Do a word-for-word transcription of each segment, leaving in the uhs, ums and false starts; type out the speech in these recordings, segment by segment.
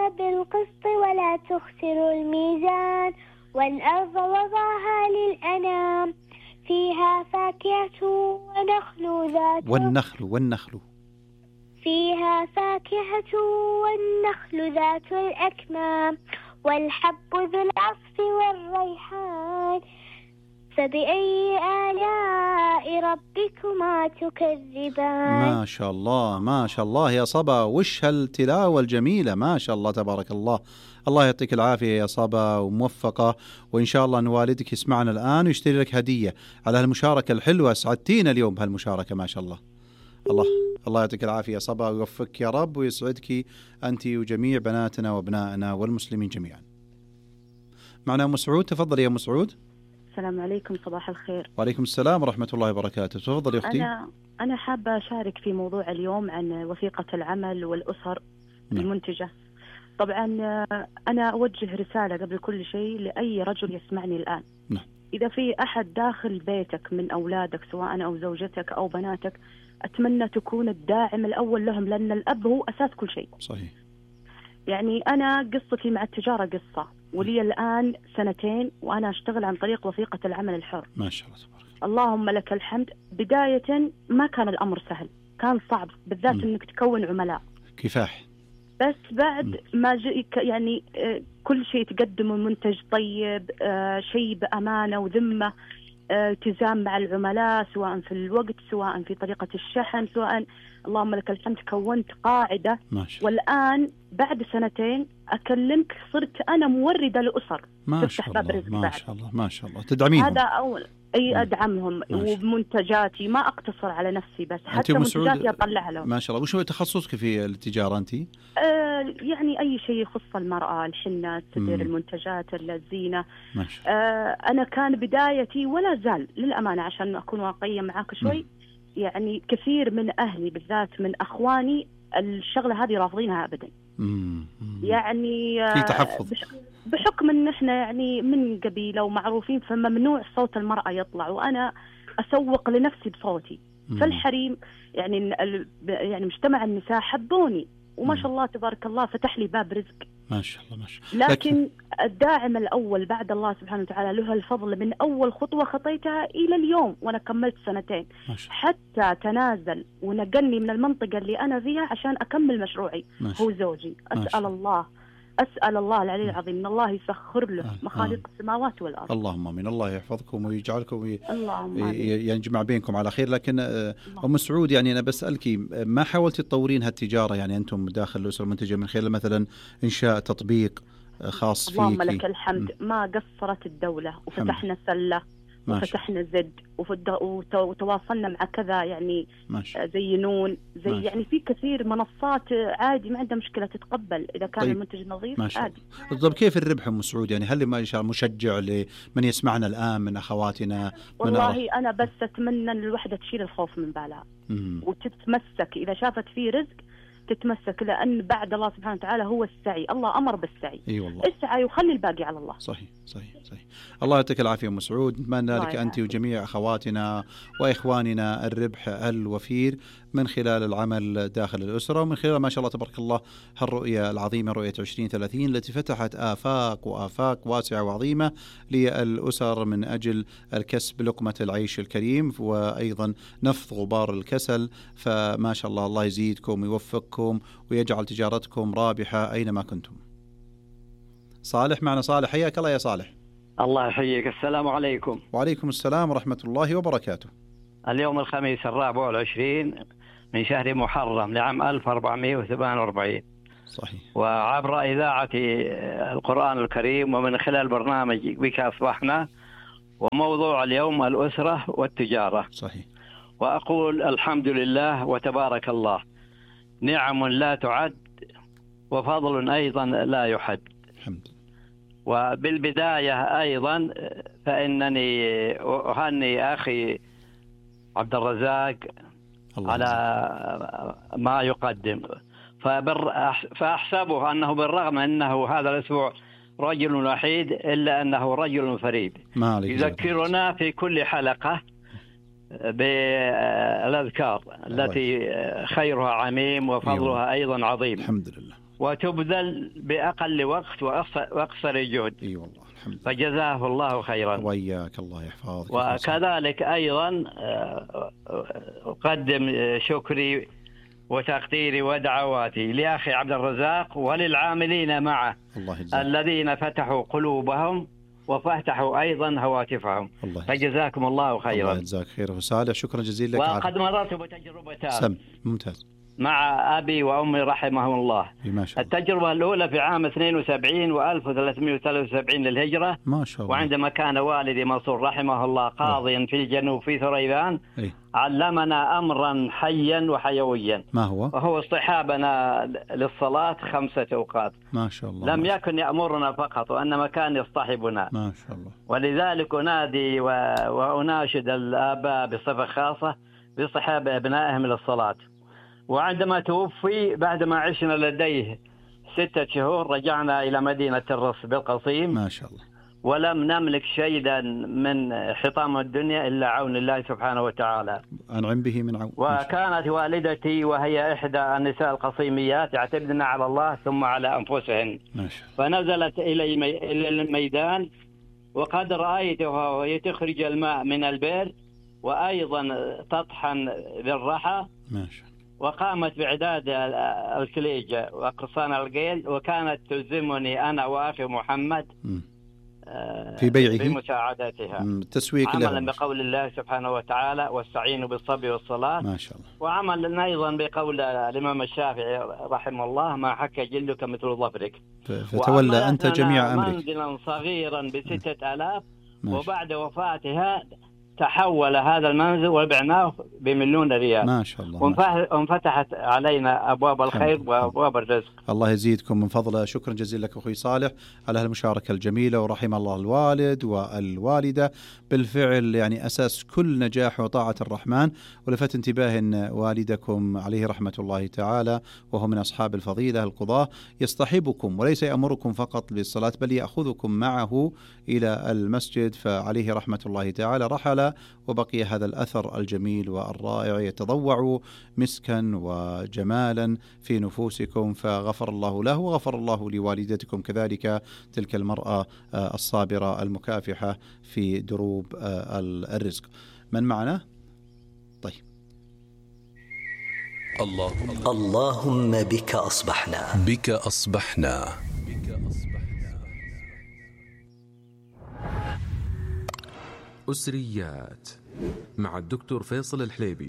بالقسط ولا تخسروا الميزان والأرض وضعها للأنام فيها فاكهة ونخل ذات والنخل والنخل فيها فاكهة والنخل ذات الأكمام والحب ذو العصف والريحان فبأي آلاء ربكما تكذبان. ما شاء الله ما شاء الله يا صبا، وش هالتلاوة الجميلة، ما شاء الله تبارك الله. الله يعطيك العافية يا صبا وموفقة، وإن شاء الله أن والدك يسمعنا الآن ويشتري لك هدية على هالمشاركة الحلوة. سعدتينا اليوم بهالمشاركة ما شاء الله. الله الله يعطيك العافية يا صبا ويوفقك يا رب ويسعدك أنت وجميع بناتنا وابنائنا والمسلمين جميعا. معنا أم سعود، تفضل يا أم سعود. السلام عليكم، صباح الخير. وعليكم السلام ورحمة الله وبركاته، تفضل يا أختي. أنا أنا حابة أشارك في موضوع اليوم عن وثيقة العمل والأسر م. المنتجة. طبعا أنا أوجه رسالة قبل كل شيء لأي رجل يسمعني الآن. م. إذا في أحد داخل بيتك من أولادك سواء أو زوجتك أو بناتك، أتمنى تكون الداعم الأول لهم، لأن الأب هو أساس كل شيء. صحيح. يعني أنا قصتي مع التجارة قصة، ولي الآن سنتين وأنا أشتغل عن طريق وثيقة العمل الحر. ما شاء الله تبارك. اللهم لك الحمد. بداية ما كان الأمر سهل، كان صعب بالذات م. إنك تكون عملاء كفاح. بس بعد م. ما جئ يعني كل شيء تقدمه منتج طيب، شيء بأمانة وذمة، التزام مع العملاء سواء في الوقت سواء في طريقة الشحن سواء، اللهم لك الحمد كونت قاعدة. والآن بعد سنتين أكلمك صرت أنا موردة لأسر. ما شاء الله ما شاء الله ما شاء الله. تدعمينهم؟ هذا أول أي أدعمهم، وبمنتجاتي ما أقتصر على نفسي بس، حتى منتجاتي أطلع لهم. ما شاء الله. وش هو تخصصك في التجارة أنت؟ آه يعني أي شيء يخص المرأة، الحنة، الستر، المنتجات، الزينة. ما شاء الله. آه أنا كان بدايتي ولا زال للأمانة عشان أكون واقعية معاك شوي. م. يعني كثير من أهلي بالذات من أخواني الشغلة هذه رافضينها أبدا. مم. يعني في تحفظ بحكم ان احنا يعني من قبيله ومعروفين، فممنوع صوت المرأة يطلع، وانا اسوق لنفسي بصوتي. مم. فالحريم يعني يعني مجتمع النساء حبوني، وما شاء الله تبارك الله فتح لي باب رزق. ما شاء الله ما شاء الله. لكن, لكن الداعم الأول بعد الله سبحانه وتعالى له الفضل من أول خطوة خطيتها إلى اليوم وأنا كملت سنتين، حتى تنازل ونقلني من المنطقة اللي أنا فيها عشان أكمل مشروعي. هو زوجي. أسأل الله أسأل الله العلي العظيم من الله يسخر له مخالق آه. السماوات والأرض. اللهم آمين. الله يحفظكم ويجعلكم وي... يجمع بينكم على خير. لكن أم سعود يعني أنا بسألك، ما حاولت تطورين هالتجارة يعني أنتم داخل الأسرة المنتجة من خلال مثلا إنشاء تطبيق خاص فيك؟ اللهم لك الحمد. م. ما قصرت الدولة، وفتحنا سلة وفتحنا زد وتواصلنا مع كذا يعني زي نون زي ماشي. يعني في كثير منصات عادي ما عندها مشكلة تتقبل إذا كان طيب. المنتج نظيف عادي. طيب كيف الربح أم سعود؟ يعني هل ما شاء مشجع لمن يسمعنا الآن من أخواتنا؟ والله من أنا بس أتمنى أن الوحدة تشيل الخوف من بالها وتتمسك إذا شافت فيه رزق تتمسك، لأن بعد الله سبحانه وتعالى هو السعي. الله أمر بالسعي. أي والله. اسعى وخلي الباقي على الله. صحيح صحيح صحيح. الله يعطيك العافية أم سعود. نتمنى لك أنت وجميع أخواتنا وإخواننا الربح الوفير من خلال العمل داخل الأسرة، ومن خلال ما شاء الله تبارك الله هالرؤية العظيمة رؤية عشرين ثلاثين التي فتحت آفاق وآفاق واسعة وعظيمة للأسر من أجل الكسب لقمة العيش الكريم، وأيضا نفض غبار الكسل. فما شاء الله الله يزيدكم ويوفقكم ويجعل تجارتكم رابحة أينما كنتم. صالح معنا. صالح حياك الله يا صالح. الله يحييك. السلام عليكم. وعليكم السلام ورحمة الله وبركاته. اليوم الخميس الرابع والعشرين من شهر محرم لعام ألف وأربعمائة وثمانية وأربعين. صحيح. وعبر إذاعة القرآن الكريم ومن خلال برنامج بك أصبحنا، وموضوع اليوم الأسرة والتجارة. صحيح. وأقول الحمد لله وتبارك الله، نعم لا تعد وفضل أيضا لا يحد. الحمد. وبالبداية أيضا فإنني أهني أخي عبد الرزاق على ما يقدم، فأحسبه أنه بالرغم أنه هذا الأسبوع رجل وحيد إلا أنه رجل فريد، يذكرنا في كل حلقة بالأذكار التي خيرها عميم وفضلها أيضا عظيم. الحمد لله وتبذل بأقل وقت وأقصر جهد. اي والله الحمد. فجزاه الله خيرا. وإياك الله يحفظك. وكذلك أيضا أقدم شكري وتقديري ودعواتي لأخي عبد الرزاق وللعاملين معه الذين فتحوا قلوبهم وفتحوا أيضا هواتفهم. فجزاكم الله خيرا. الله يجزاك خير وصالح، شكرا جزيلا لك. وقد مررت بتجربتان. سم ممتاز. مع أبي وأمي رحمهم الله. التجربة الأولى في عام اثنين وسبعين وألف وثلاثمائة وثلاثة وسبعين للهجرة، ما شاء الله. وعندما كان والدي منصور رحمه الله قاضيا في الجنوب في ثريبان، علمنا أمرا حيا وحيويا. ما هو؟ وهو اصطحابنا للصلاة خمسة أوقات. ما شاء الله. لم يكن يأمرنا فقط، وإنما كان يصطحبنا. ما شاء الله. ولذلك أنادي وأناشد الآباء بصفة خاصة باصطحاب أبنائهم للصلاة. وعندما توفي بعدما عشنا لديه ستة شهور رجعنا إلى مدينة الرص بالقصيم. ما شاء الله. ولم نملك شيئا من حطام الدنيا إلا عون الله سبحانه وتعالى. أنعم به من عون. وكانت والدتي وهي إحدى النساء القصيميات يعتمدن على الله ثم على أنفسهن. ما شاء الله. فنزلت إلى الميدان وقد رأيتها وهي تخرج الماء من البئر وأيضا تطحن بالرحى. ما شاء الله. وقامت بإعداد الكليجة وقرصان القيل، وكانت تلزمني أنا وأخي محمد م. في بيعه بمساعدتها تسويق عملا له. بقول الله سبحانه وتعالى واستعينوا بالصبر والصلاة. ما شاء الله. وعملا أيضا بقول الإمام الشافعي رحمه الله ما حك جلدك مثل ظفرك. فتولى أنت جميع أمرك. منزلا صغيرا بستة آلاف، وبعد وفاتها تحول هذا المنزل وبعناه بمليون ريال. ما شاء الله. وانفتحت علينا أبواب الخير وأبواب الرزق. الله يزيدكم من فضله. شكرا جزيلا لك أخوي صالح على هالمشاركة الجميلة، ورحم الله الوالد والوالدة. بالفعل يعني أساس كل نجاح وطاعة الرحمن. ولفت انتباه أن والدكم عليه رحمة الله تعالى وهو من أصحاب الفضيلة القضاة يصطحبكم وليس يأمركم فقط بالصلاة بل يأخذكم معه إلى المسجد، فعليه رحمة الله تعالى رحل وبقي هذا الأثر الجميل والرائع يتضوع مسكا وجمالا في نفوسكم، فغفر الله له وغفر الله لوالدتكم كذلك تلك المرأة الصابرة المكافحة في دروب الرزق. من معنا؟ طيب. الله اللهم بك أصبحنا بك أصبحنا أسريات مع الدكتور فيصل الحليبي.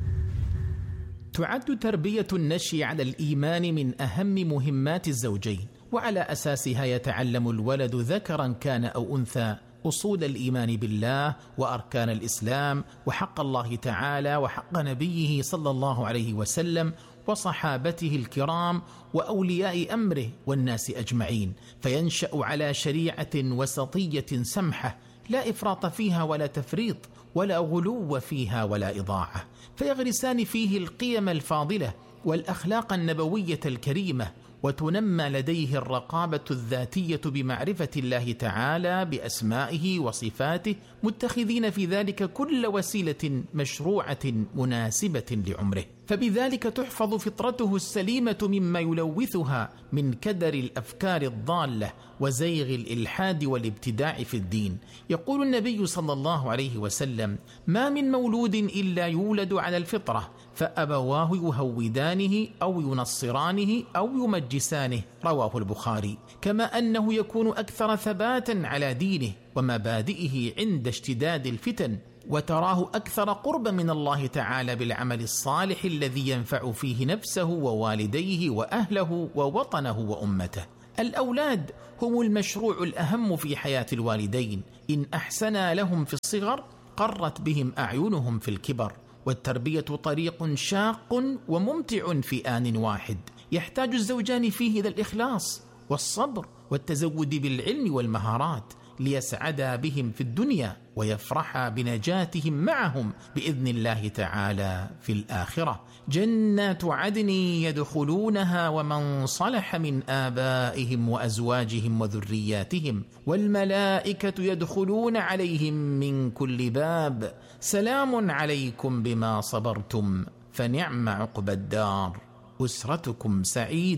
تعد تربية النشء على الإيمان من أهم مهمات الزوجين، وعلى أساسها يتعلم الولد ذكرا كان أو أنثى أصول الإيمان بالله وأركان الإسلام وحق الله تعالى وحق نبيه صلى الله عليه وسلم وصحابته الكرام وأولياء أمره والناس أجمعين، فينشأ على شريعة وسطية سمحة لا إفراط فيها ولا تفريط ولا غلو فيها ولا إضاعة، فيغرسان فيه القيم الفاضلة والأخلاق النبوية الكريمة، وتنمى لديه الرقابة الذاتية بمعرفة الله تعالى بأسمائه وصفاته، متخذين في ذلك كل وسيلة مشروعة مناسبة لعمره، فبذلك تحفظ فطرته السليمة مما يلوثها من كدر الأفكار الضالة وزيغ الإلحاد والابتداع في الدين. يقول النبي صلى الله عليه وسلم: ما من مولود إلا يولد على الفطرة، فأبواه يهودانه أو ينصرانه أو يمجسانه، رواه البخاري. كما أنه يكون أكثر ثباتا على دينه ومبادئه عند اشتداد الفتن، وتراه أكثر قرب من الله تعالى بالعمل الصالح الذي ينفع فيه نفسه ووالديه وأهله ووطنه وأمته. الأولاد هم المشروع الأهم في حياة الوالدين، إن أحسنا لهم في الصغر قرت بهم أعينهم في الكبر، والتربية طريق شاق وممتع في آن واحد، يحتاج الزوجان فيه إلى الإخلاص والصبر والتزود بالعلم والمهارات ليسعدا بهم في الدنيا ويفرحا بنجاتهم معهم بإذن الله تعالى في الآخرة. جنات عدن يدخلونها ومن صلح من آبائهم وأزواجهم وذرياتهم، والملائكة يدخلون عليهم من كل باب، سلام عليكم بما صبرتم فنعم عقبى الدار. أسرتكم سعيدة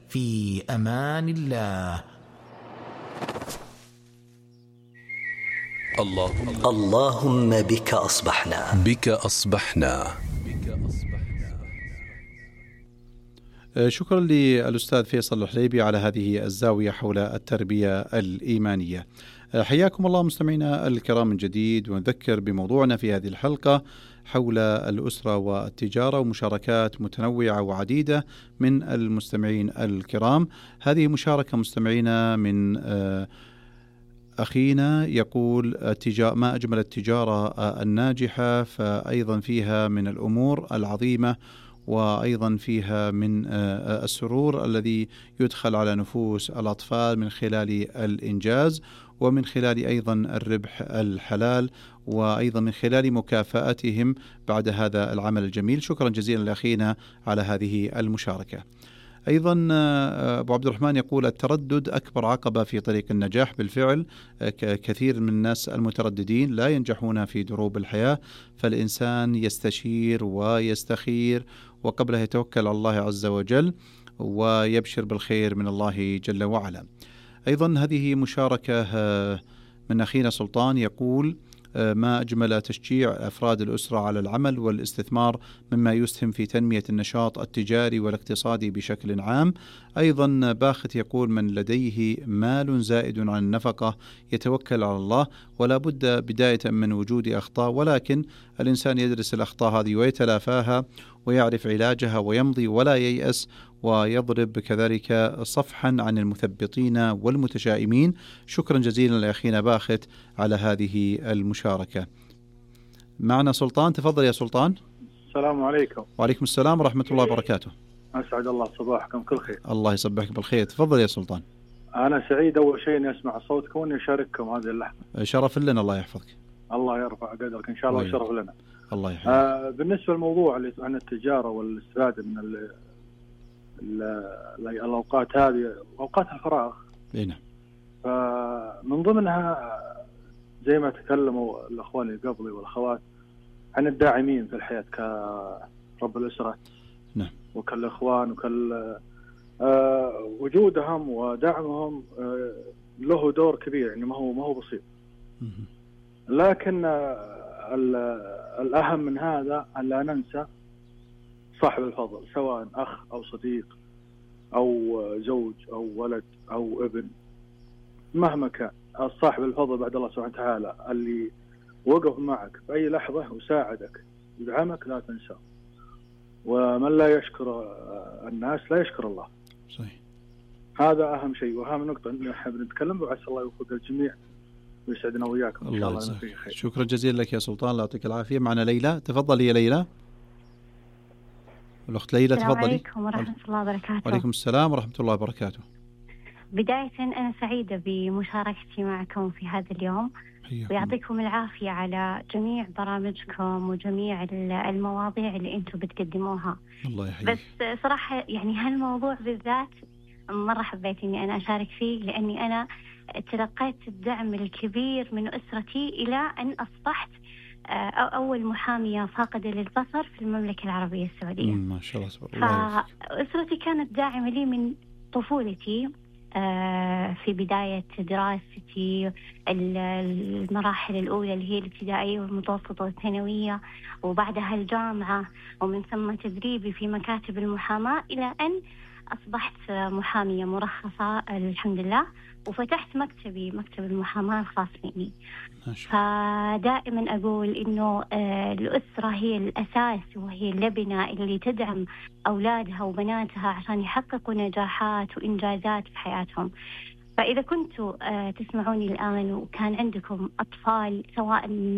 في أمان الله. اللهم اللهم بك أصبحنا بك أصبحنا شكرا للأستاذ فيصل الحليبي على هذه الزاوية حول التربية الإيمانية. حياكم الله مستمعينا الكرام من جديد، ونذكر بموضوعنا في هذه الحلقة حول الأسرة والتجارة، ومشاركات متنوعة وعديدة من المستمعين الكرام. هذه مشاركة مستمعينا من أخينا يقول ما أجمل التجارة الناجحة، فأيضا فيها من الأمور العظيمة، وأيضا فيها من السرور الذي يدخل على نفوس الأطفال من خلال الإنجاز، ومن خلال أيضا الربح الحلال، وأيضا من خلال مكافأتهم بعد هذا العمل الجميل. شكرا جزيلا لأخينا على هذه المشاركة. أيضا أبو عبد الرحمن يقول التردد أكبر عقبة في طريق النجاح. بالفعل كثير من الناس المترددين لا ينجحون في دروب الحياة، فالإنسان يستشير ويستخير وقبله يتوكل على الله عز وجل ويبشر بالخير من الله جل وعلا. أيضا هذه مشاركة من أخينا سلطان يقول ما أجمل تشجيع أفراد الأسرة على العمل والاستثمار مما يسهم في تنمية النشاط التجاري والاقتصادي بشكل عام. أيضا باخت يقول من لديه مال زائد عن النفقة يتوكل على الله، ولا بد بداية من وجود أخطاء، ولكن الإنسان يدرس الأخطاء هذه ويتلافاها ويعرف علاجها ويمضي ولا ييأس، ويضرب كذلك صفحا عن المثبطين والمتشائمين. شكرا جزيلا لأخينا باخت على هذه المشاركة. معنا سلطان، تفضل يا سلطان. السلام عليكم. وعليكم السلام ورحمة الله وبركاته. أسعد الله صباحكم كل خير. الله يصبحك بالخير. تفضل يا سلطان. أنا سعيد أول شيء أني أسمع صوتكم وأني أشارككم هذه اللحظة. شرف لنا، الله يحفظك. الله يرفع قدرك إن شاء الله، وشرف لنا. الله يحفظك. آه بالنسبة للموضوع اللي عن التجارة والاستفادة من ال الأوقات هذه، أوقات الفراغ. نعم. فمن ضمنها زي ما تكلموا الأخوان اللي قبلي والأخوات عن الداعمين في الحياة كرب الأسرة. نعم. وكالإخوان وكال آه وجودهم ودعمهم آه له دور كبير، يعني ما هو ما هو بسيط. لكن آه الأهم من هذا أن لا ننسى صاحب الفضل، سواء أخ أو صديق أو زوج أو ولد أو ابن، مهما كان صاحب الفضل بعد الله سبحانه وتعالى اللي وقف معك في أي لحظة وساعدك ودعمك لا تنسى. ومن لا يشكر الناس لا يشكر الله. صحيح. هذا أهم شيء وأهم نقطة نحب نتكلم، وعسى الله يوفق الجميع ويسعدنا وياكم إن شاء الله. الله شكرا جزيلا لك يا سلطان، الله يعطيك العافية. معنا ليلى، تفضلي يا ليلى. الأخت ليلى تفضلي. السلام عليكم ورحمة الله وبركاته. وعليكم السلام ورحمة الله وبركاته. بداية أنا سعيدة بمشاركتي معكم في هذا اليوم، ويعطيكم العافية على جميع برامجكم وجميع المواضيع اللي أنتم بتقدموها. الله يحييك. بس صراحة يعني هالموضوع بالذات مرة حبيت إني أنا أشارك فيه، لأني أنا تلقيت الدعم الكبير من أسرتي إلى أن أصبحت أول محامية فاقدة للبصر في المملكة العربية السعودية. ما شاء الله سبحان الله. فأسرتي كانت داعمة لي من طفولتي، في بداية دراستي، المراحل الأولى اللي هي الابتدائية والمتوسطة والثانوية، وبعدها الجامعة، ومن ثم تدريبي في مكاتب المحاماة إلى أن أصبحت محامية مرخصة الحمد لله، وفتحت مكتبي مكتب المحاماة الخاص فيني. فدائما أقول إنه الأسرة هي الأساس وهي اللبنة اللي تدعم أولادها وبناتها عشان يحققوا نجاحات وإنجازات في حياتهم. فإذا كنتوا تسمعوني الآن وكان عندكم أطفال سواء